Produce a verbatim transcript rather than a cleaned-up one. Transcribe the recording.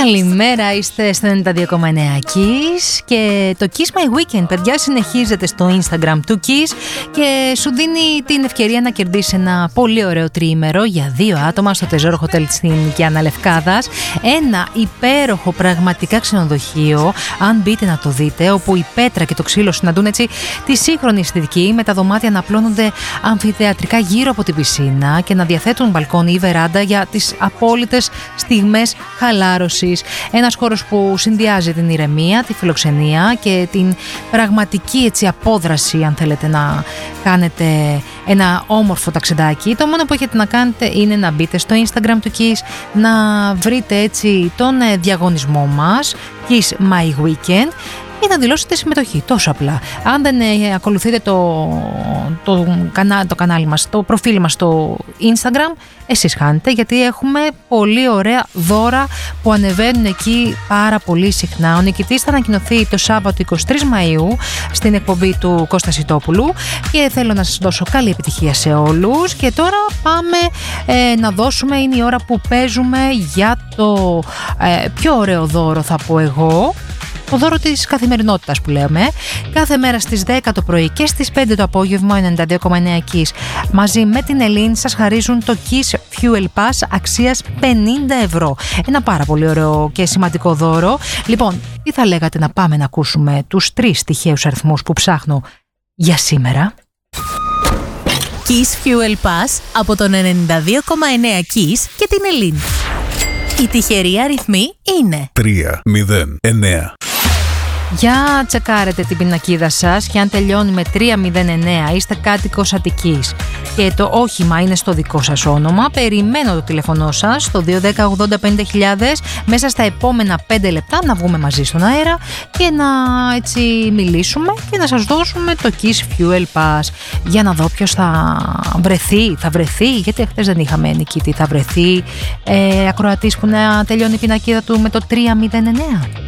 Καλημέρα, είστε στο ενενήντα δύο κόμμα εννέα Kiss και το Kiss My Weekend, παιδιά, συνεχίζεται στο Instagram του Kiss και σου δίνει την ευκαιρία να κερδίσει ένα πολύ ωραίο τριήμερο για δύο άτομα στο Τεζόρο Hotel στην Νικιάνα Λευκάδας. Ένα υπέροχο πραγματικά ξενοδοχείο, αν μπείτε να το δείτε, όπου η πέτρα και το ξύλο συναντούν έτσι τη σύγχρονη αισθητική, με τα δωμάτια να πλώνονται αμφιθεατρικά γύρω από την πισίνα και να διαθέτουν μπαλκόνι ή βεράντα για τις απόλυτες στιγμές χαλάρωσης. Ένας χώρος που συνδυάζει την ηρεμία, τη φιλοξενία και την πραγματική έτσι απόδραση, αν θέλετε να κάνετε ένα όμορφο ταξιδάκι. Το μόνο που έχετε να κάνετε είναι να μπείτε στο Instagram του Kiss, να βρείτε έτσι τον διαγωνισμό μας Kiss My Weekend ή να δηλώσετε συμμετοχή, τόσο απλά. Αν δεν ε, ακολουθείτε το, το, κανά, το κανάλι μας, το προφίλ μας στο Instagram, εσείς χάνετε, γιατί έχουμε πολύ ωραία δώρα που ανεβαίνουν εκεί πάρα πολύ συχνά. Ο νικητής θα ανακοινωθεί το Σάββατο εικοστή τρίτη Μαΐου στην εκπομπή του Κώστα Σιτόπουλου και θέλω να σας δώσω καλή επιτυχία σε όλους. Και τώρα πάμε ε, να δώσουμε, είναι η ώρα που παίζουμε για το ε, πιο ωραίο δώρο, θα πω εγώ. Το δώρο της καθημερινότητας που λέμε. Κάθε μέρα στις δέκα το πρωί και στις πέντε το απόγευμα, ενενήντα δύο κόμμα εννέα Kiss μαζί με την Ελλήνη σας χαρίζουν το Kiss Fuel Pass αξίας πενήντα ευρώ. Ένα πάρα πολύ ωραίο και σημαντικό δώρο. Λοιπόν, τι θα λέγατε να πάμε να ακούσουμε τους τρεις τυχαίους αριθμούς που ψάχνω για σήμερα? Kiss Fuel Pass από τον ενενήντα δύο κόμμα εννέα Kiss και την Ελλήνη. Οι τυχεροί αριθμοί είναι τρία μηδέν εννέα. Για τσεκάρετε την πινακίδα σας και αν τελειώνει με τρία μηδέν εννέα είστε κάτοικος Αττικής και το όχημα είναι στο δικό σας όνομα, περιμένω το τηλεφωνό σας στο δύο ένα μηδέν ογδόντα πέντε χιλιάδες μέσα στα επόμενα πέντε λεπτά να βγούμε μαζί στον αέρα και να έτσι μιλήσουμε και να σας δώσουμε το Kiss Fuel Pass. Για να δω ποιος θα βρεθεί, θα βρεθεί, γιατί χθες δεν είχαμε νικητή, θα βρεθεί ε, ακροατής που να τελειώνει η πινακίδα του με το τρία μηδέν εννέα.